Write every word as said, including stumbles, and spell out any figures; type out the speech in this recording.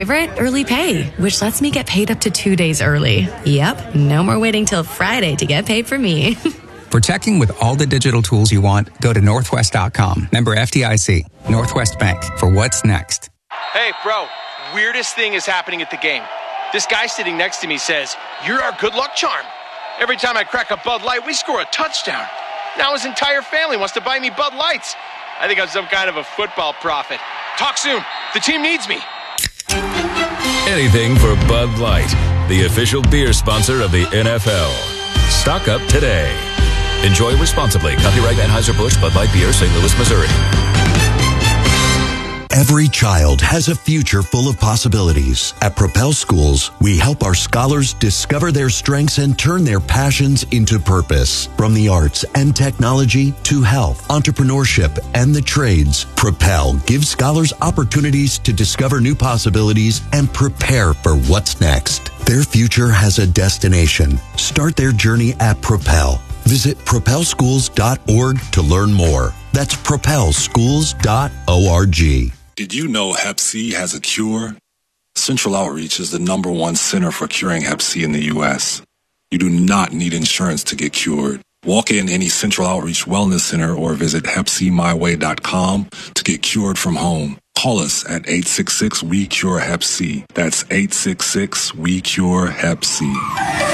Favorite early pay, which lets me get paid up to two days early. Yep, no more waiting till Friday to get paid for me. For checking with all the digital tools you want, go to northwest dot com. Member F D I C. Northwest Bank. For what's next. Hey, bro, weirdest thing is happening at the game. This guy sitting next to me says, "You're our good luck charm." Every time I crack a Bud Light, we score a touchdown. Now his entire family wants to buy me Bud Lights. I think I'm some kind of a football prophet. Talk soon. The team needs me. Anything for Bud Light, the official beer sponsor of the N F L. Stock up today. Enjoy responsibly. Copyright Anheuser-Busch Bud Light Beer, Saint Louis, Missouri. Every child has a future full of possibilities. At Propel Schools, we help our scholars discover their strengths and turn their passions into purpose. From the arts and technology to health, entrepreneurship, and the trades, Propel gives scholars opportunities to discover new possibilities and prepare for what's next. Their future has a destination. Start their journey at Propel. Visit propel schools dot org to learn more. That's propel schools dot org. Did you know Hep C has a cure? Central Outreach is the number one center for curing Hep C in the U S. You do not need insurance to get cured. Walk in any Central Outreach Wellness Center or visit hep c my way dot com to get cured from home. Call us at eight six six, we cure hep C. That's eight six six, we cure hep C.